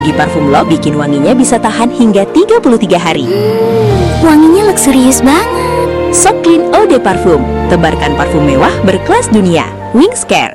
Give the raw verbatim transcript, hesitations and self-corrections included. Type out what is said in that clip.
Di parfum Love bikin wanginya bisa tahan hingga tiga puluh tiga hari. Hmm, wanginya luxurious banget. So Clean Eau de Parfum, tebarkan parfum mewah berkelas dunia. Wings Care.